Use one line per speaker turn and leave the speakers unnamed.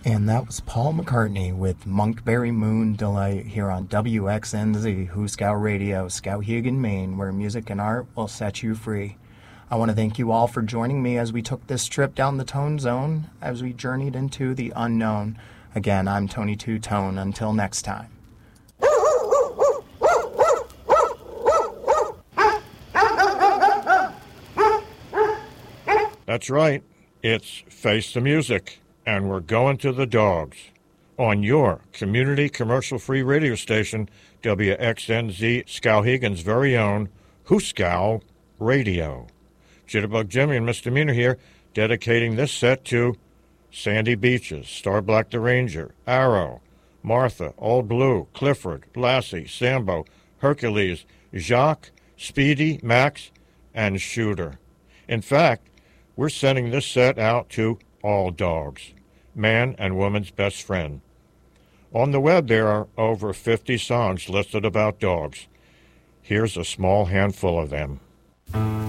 And that was Paul McCartney with Monkberry Moon Delight here on WXNZ, Who Scout Radio, Skowhegan, Maine, where music and art will set you free. I want to thank you all for joining me as we took this trip down the Tone Zone, as we journeyed into the unknown. Again, I'm Tony Two Tone. Until next time.
That's right. It's Face the Music. And we're going to the dogs on your community commercial-free radio station, WXNZ, Skowhegan's very own Hooskow Radio. Jitterbug Jimmy and Misdemeanor here, dedicating this set to Sandy Beaches, Star Black the Ranger, Arrow, Martha, Old Blue, Clifford, Lassie, Sambo, Hercules, Jacques, Speedy, Max, and Shooter. In fact, we're sending this set out to all dogs, man and woman's best friend. On the web there are over 50 songs listed about dogs. Here's a small handful of them.